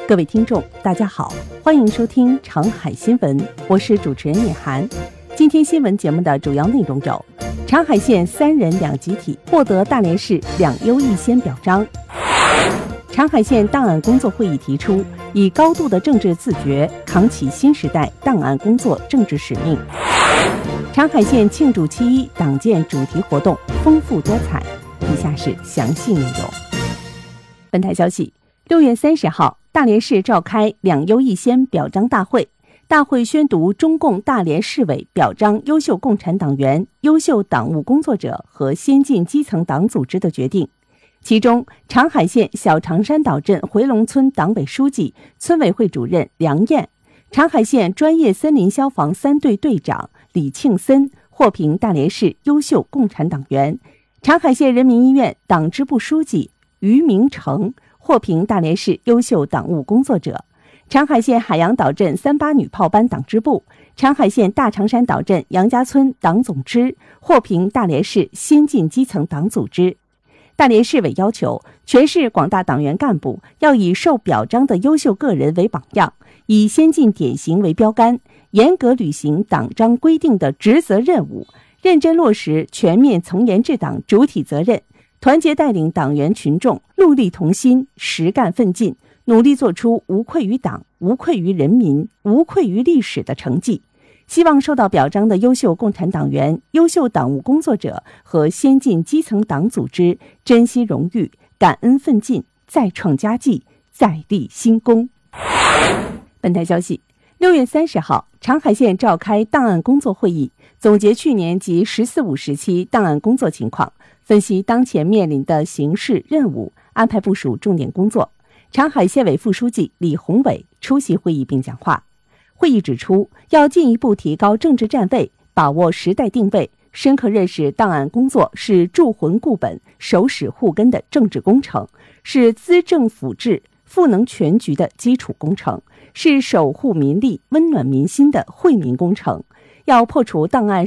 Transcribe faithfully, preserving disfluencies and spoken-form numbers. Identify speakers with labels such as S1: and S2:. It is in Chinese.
S1: 各位听众，大家好，欢迎收听长海新闻，我是主持人聂涵。今天新闻节目的主要内容有：长海县三人两集体获得大连市两优一先表彰；长海县档案工作会议提出，以高度的政治自觉扛起新时代档案工作政治使命；长海县庆祝七一党建主题活动丰富多彩。以下是详细内容。本台消息，六月三十号，大连市召开两优一先表彰大会，大会宣读中共大连市委表彰优秀共产党员、优秀党务工作者和先进基层党组织的决定。其中，长海县小长山岛镇回龙村党委书记、村委会主任梁燕，长海县专业森林消防三队队长李庆森获评大连市优秀共产党员；长海县人民医院党支部书记于明成获评大连市优秀党务工作者；长海县海洋岛镇三八女炮班党支部、长海县大长山岛镇杨家村党总支获评大连市先进基层党组织。大连市委要求全市广大党员干部要以受表彰的优秀个人为榜样，以先进典型为标杆，严格履行党章规定的职责任务，认真落实全面从严治党主体责任，团结带领党员群众戮力同心，实干奋进，努力做出无愧于党、无愧于人民、无愧于历史的成绩。希望受到表彰的优秀共产党员、优秀党务工作者和先进基层党组织珍惜荣誉，感恩奋进，再创佳绩，再立新功。本台消息，六月三十号，长海县召开档案工作会议，总结去年及“十四五”时期档案工作情况，分析当前面临的形势任务，安排部署重点工作。长海县委副书记李宏伟出席会议并讲话。会议指出，要进一步提高政治站位，把握时代定位，深刻认识档案工作是筑魂固本、守史护根的政治工程，是资政辅治、赋能全局的基础工程，是守护民利、温暖民心的惠民工程。要破除档案